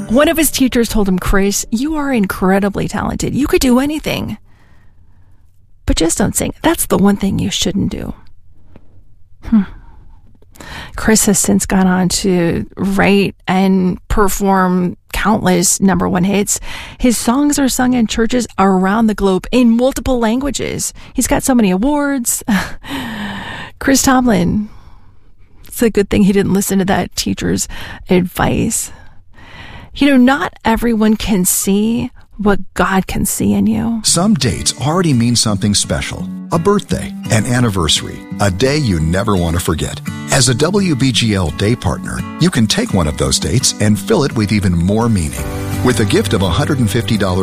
One of his teachers told him, Chris, you are incredibly talented. You could do anything. But just don't sing. That's the one thing you shouldn't do. Chris has since gone on to write and perform countless number one hits. His songs are sung in churches around the globe in multiple languages. He's got so many awards. Chris Tomlin. It's a good thing he didn't listen to that teacher's advice. Not everyone can see what God can see in you. Some dates already mean something special. A birthday, an anniversary, a day you never want to forget. As a WBGL day partner, you can take one of those dates and fill it with even more meaning. With a gift of $150